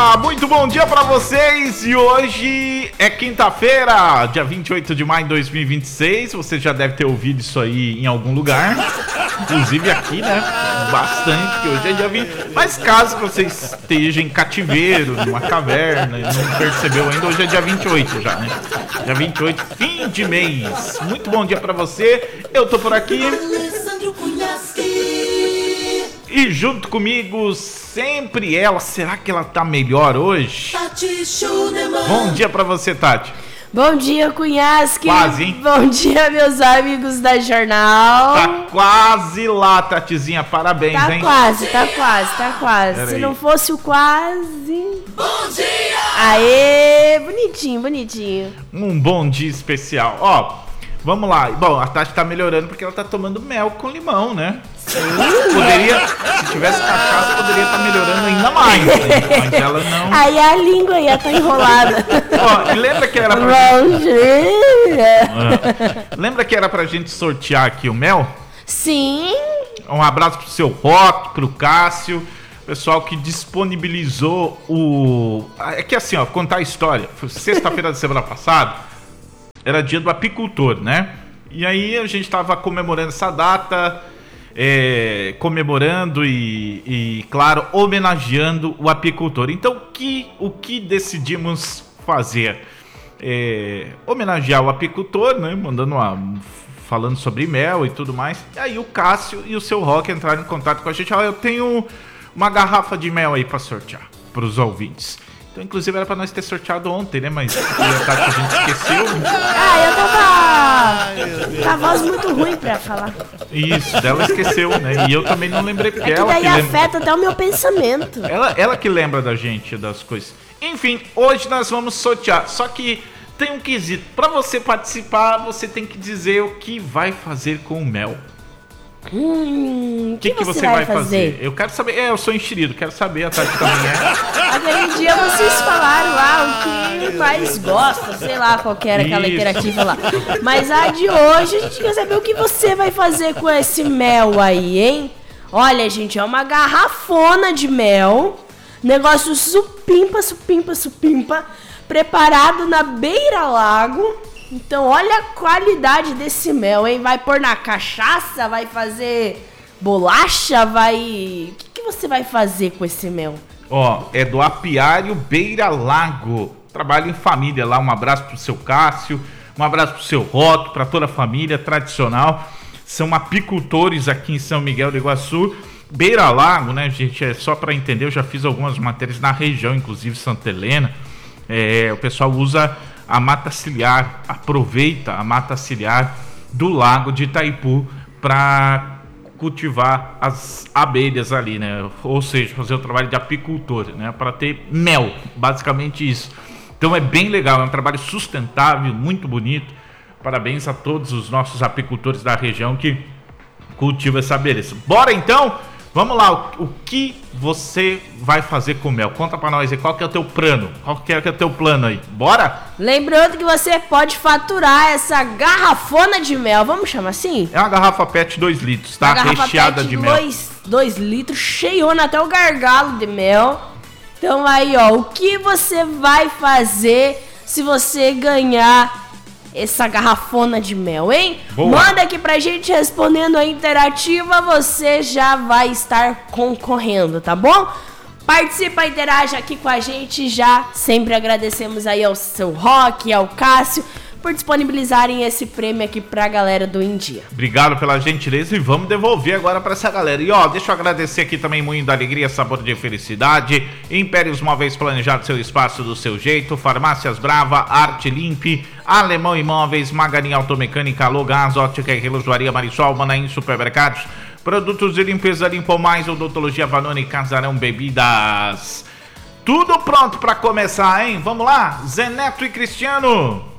Muito bom dia pra vocês e hoje é quinta-feira, dia 28 de maio de 2026. Você já deve ter ouvido isso aí em algum lugar, inclusive aqui, né? Bastante, que hoje é dia 20. Mas caso você esteja em cativeiro, numa caverna e não percebeu ainda, hoje é dia 28 já, né? Dia 28, fim de mês. Muito bom dia pra você, eu tô por aqui. E junto comigo, sempre ela. Será que ela tá melhor hoje? Bom dia pra você, Tati. Bom dia, Cunhasque. Quase, hein? Bom dia, meus amigos da Jornal. Tá quase lá, Tatizinha. Parabéns, tá hein? Tá quase. Pera Se aí. não fosse o quase... Bom dia! Aê, bonitinho. Um bom dia especial. Ó, vamos lá. Bom, a Tati tá melhorando porque ela tá tomando mel com limão, né? Poderia, se tivesse cachaça, poderia estar melhorando ainda mais, né? Mas ela não. Aí a língua ia tá enrolada. Ó, e lembra que era pra Bom dia. Lembra que era pra gente sortear aqui o mel? Sim. Um abraço pro seu Rock, pro Cássio, pessoal que disponibilizou o... É que assim, ó, contar a história. Foi sexta-feira da semana passada, era dia do apicultor, né? E aí a gente tava comemorando essa data, comemorando e, claro, homenageando o apicultor. Então, o que decidimos fazer? Homenagear o apicultor, né? Falando sobre mel e tudo mais. E aí o Cássio e o seu Rock entraram em contato com a gente. Eu tenho uma garrafa de mel aí pra sortear pros ouvintes. Então, inclusive, era pra nós ter sorteado ontem, né? Mas a gente esqueceu. Eu tava com a voz muito ruim pra falar. Isso, ela esqueceu, né? E eu também não lembrei, porque ela daí que lembra. afeta até o meu pensamento. Ela que lembra da gente, das coisas. Enfim, hoje nós vamos sortear. Só que tem um quesito. Pra você participar, você tem que dizer o que vai fazer com o mel. O que você vai fazer? Eu quero saber. Eu sou enxerido, quero saber. A Tati também é. Aquele dia vocês falaram lá o que mais gosta, sei lá qual que era aquela Isso. interativa lá. Mas a de hoje a gente quer saber o que você vai fazer com esse mel aí, hein? Olha, gente, é uma garrafona de mel. Negócio supimpa, preparado na beira-lago. Então, olha a qualidade desse mel, hein? Vai pôr na cachaça? Vai fazer bolacha? O que você vai fazer com esse mel? Ó, é do Apiário Beira Lago. Trabalho em família lá. Um abraço pro seu Cássio, um abraço pro seu Rock, pra toda a família tradicional. São apicultores aqui em São Miguel do Iguaçu. Beira Lago, né, gente? É só pra entender, eu já fiz algumas matérias na região, inclusive Santa Helena. O pessoal usa a mata ciliar, aproveita a mata ciliar do lago de Itaipu para cultivar as abelhas ali, né? Ou seja, fazer o trabalho de apicultor, né? Para ter mel, basicamente isso. Então é bem legal, é um trabalho sustentável, muito bonito. Parabéns a todos os nossos apicultores da região que cultivam essa beleza. Bora então? Vamos lá, o que você vai fazer com o mel? Conta pra nós aí, qual que é o teu plano? Qual que é o teu plano aí? Bora? Lembrando que você pode faturar essa garrafona de mel, vamos chamar assim? É uma garrafa PET 2 litros, tá? Uma garrafa recheada PET de mel. 2 litros, cheiona até o gargalo de mel. Então aí, ó, o que você vai fazer se você ganhar essa garrafona de mel, hein? Boa. Manda aqui pra gente respondendo a interativa, você já vai estar concorrendo, tá bom? Participa, interaja aqui com a gente já. Sempre agradecemos aí ao seu Rock e ao Cássio por disponibilizarem esse prêmio aqui pra galera do Em Dia. Obrigado pela gentileza e vamos devolver agora pra essa galera. E ó, deixa eu agradecer aqui também Moinho da Alegria, Sabor de Felicidade, Impérios Móveis Planejado seu espaço do seu jeito, Farmácias Brava, Arte Limpe, Alemão Imóveis, Maganin Automecânica, Logás, Ótica e Relojoaria Marisol, Manaim Supermercados, Produtos de Limpeza Limpo Mais, Odontologia Vanoni, Casarão Bebidas. Tudo pronto pra começar, hein? Vamos lá, Zé Neto e Cristiano.